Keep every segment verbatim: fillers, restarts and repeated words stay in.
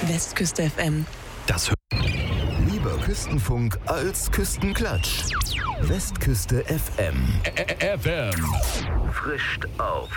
Westküste F M. Das Lieber Küstenfunk als Küstenklatsch. Westküste F M. F M. Frischt auf.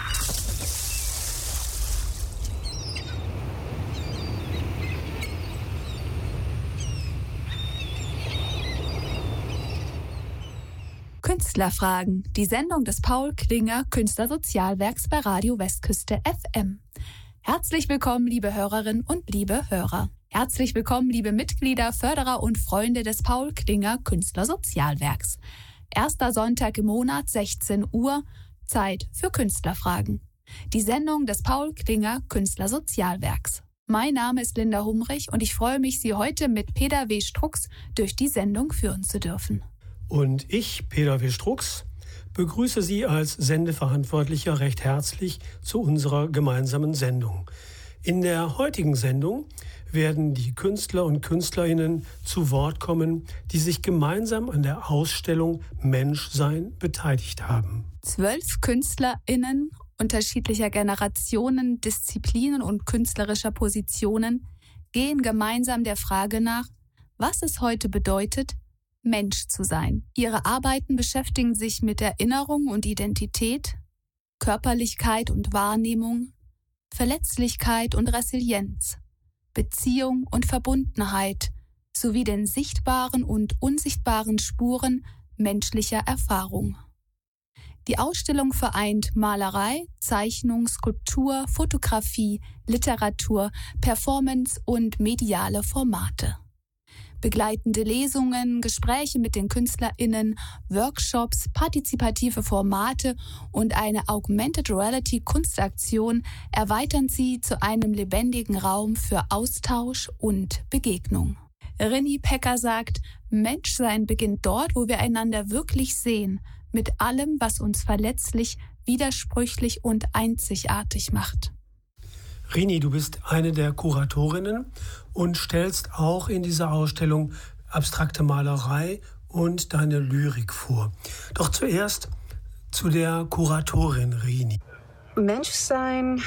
Künstlerfragen, die Sendung des Paul Klinger Künstlersozialwerks bei Radio Westküste F M. Herzlich willkommen, liebe Hörerinnen und liebe Hörer. Herzlich willkommen, liebe Mitglieder, Förderer und Freunde des Paul Klinger Künstlersozialwerks. Erster Sonntag im Monat, sechzehn Uhr, Zeit für Künstlerfragen. Die Sendung des Paul Klinger Künstlersozialwerks. Mein Name ist Linda Humrich und ich freue mich, Sie heute mit Peter W. Strux durch die Sendung führen zu dürfen. Und ich, Peter W. Strux, begrüße Sie als Sendeverantwortlicher recht herzlich zu unserer gemeinsamen Sendung. In der heutigen Sendung werden die Künstler und Künstlerinnen zu Wort kommen, die sich gemeinsam an der Ausstellung Menschsein beteiligt haben. Zwölf KünstlerInnen unterschiedlicher Generationen, Disziplinen und künstlerischer Positionen gehen gemeinsam der Frage nach, was es heute bedeutet, Mensch zu sein. Ihre Arbeiten beschäftigen sich mit Erinnerung und Identität, Körperlichkeit und Wahrnehmung, Verletzlichkeit und Resilienz, Beziehung und Verbundenheit sowie den sichtbaren und unsichtbaren Spuren menschlicher Erfahrung. Die Ausstellung vereint Malerei, Zeichnung, Skulptur, Fotografie, Literatur, Performance und mediale Formate. Begleitende Lesungen, Gespräche mit den KünstlerInnen, Workshops, partizipative Formate und eine Augmented Reality Kunstaktion erweitern sie zu einem lebendigen Raum für Austausch und Begegnung. Rini Pecker sagt, Menschsein beginnt dort, wo wir einander wirklich sehen, mit allem, was uns verletzlich, widersprüchlich und einzigartig macht. Rini, du bist eine der Kuratorinnen und stellst auch in dieser Ausstellung abstrakte Malerei und deine Lyrik vor. Doch zuerst zu der Kuratorin Rini. Menschsein,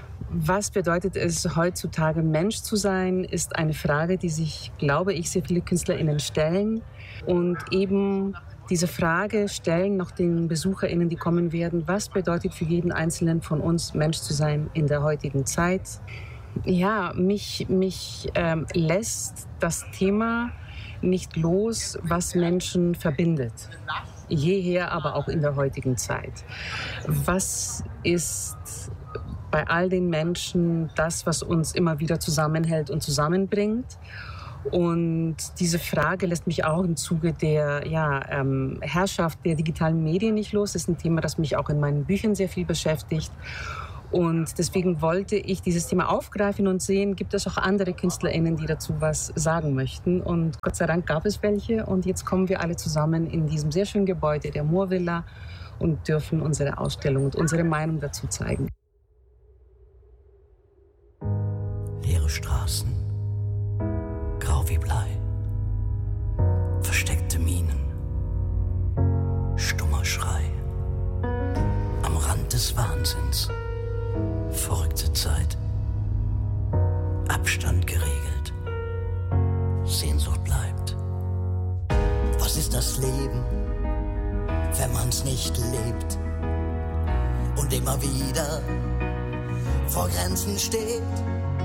was bedeutet es heutzutage Mensch zu sein, ist eine Frage, die sich, glaube ich, sehr viele KünstlerInnen stellen und eben diese Frage stellen noch den BesucherInnen, die kommen werden, was bedeutet für jeden Einzelnen von uns, Mensch zu sein in der heutigen Zeit? Ja, mich, mich ähm, lässt das Thema nicht los, was Menschen verbindet. Jeher, aber auch in der heutigen Zeit. Was ist bei all den Menschen das, was uns immer wieder zusammenhält und zusammenbringt? Und diese Frage lässt mich auch im Zuge der ja, ähm, Herrschaft der digitalen Medien nicht los. Das ist ein Thema, das mich auch in meinen Büchern sehr viel beschäftigt. Und deswegen wollte ich dieses Thema aufgreifen und sehen, gibt es auch andere KünstlerInnen, die dazu was sagen möchten. Und Gott sei Dank gab es welche. Und jetzt kommen wir alle zusammen in diesem sehr schönen Gebäude der Moorvilla und dürfen unsere Ausstellung und unsere Meinung dazu zeigen. Leere Straßen, grau wie Blei, versteckte Minen, stummer Schrei, am Rand des Wahnsinns, verrückte Zeit, Abstand geregelt, Sehnsucht bleibt. Was ist das Leben, wenn man's nicht lebt und immer wieder vor Grenzen steht?